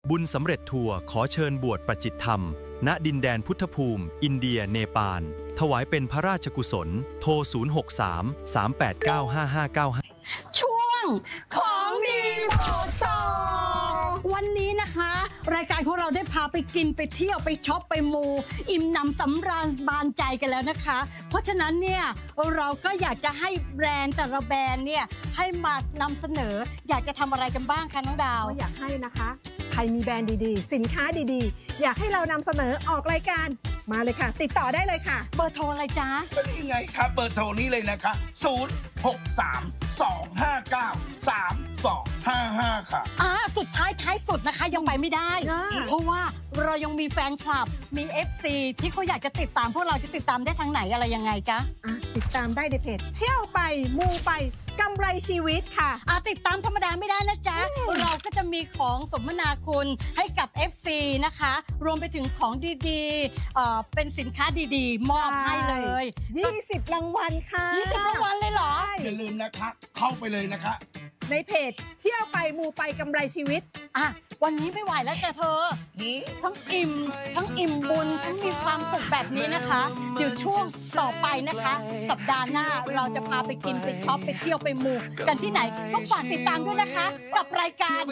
บุญสำเร็จทัวร์ขอเชิญบวชประจิตธรรมณดินแดนพุทธภูมิอินเดียเนปาลถวายเป็นพระราชกุศลโทร063-389-5595 ช่วงของดีบอกต่อวันนี้นะคะ รายการของเราได้พาไปกินไปเที่ยวไปช็อปไปมูอิ่มหนำสำราญบานใจกันแล้วนะคะ เพราะฉะนั้นเนี่ยเราก็อยากจะให้แบรนด์แต่ละแบรนด์เนี่ยให้มานำเสนออยากจะทำอะไรกันบ้างคะน้องดาวก็อยากให้นะคะใครมีแบรนด์ดีๆสินค้าดีๆอยากให้เรานำเสนอออกรายการมาเลยค่ะติดต่อได้เลยค่ะเบอร์โทรอะไรจ๊ะก็นี่ไงครับเบอร์โทรนี้เลยนะคะ063-259-3255ค่ะสุดท้ายสุดนะคะยังไปไม่ได้เพราะว่าเรายังมีแฟนคลับมี FC ที่เขาอยากจะติดตามพวกเราจะติดตามได้ทางไหนอะไรยังไงจ๊ะติดตามได้ในเพจเที่ยวไปมูไปกำไรชีวิตค่ะติดตามธรรมดาไม่ได้นะจ๊ะเราก็จะมีของสมนาคุณให้กับ FC นะคะรวมไปถึงของดีๆเป็นสินค้าดีๆมอบให้เลย 20รางวัลค่ะ 20รางวัลเลยเหรออย่าลืมนะคะเข้าไปเลยนะคะในเพจเที่ยวไปมูไปกำไรชีวิตวันนี้ไม่ไหวแล้วจ้ะเธอทั้งอิ่มบุญทั้งมีความสุขแบบนี้นะคะเดี๋ยวช่วงต่อไปนะคะสัปดาห์หน้าเราจะพาไปกินไปช็อปไปเที่ยวไปมูกันที่ไหนก็ฝากติดตามด้วยนะคะกับรายการ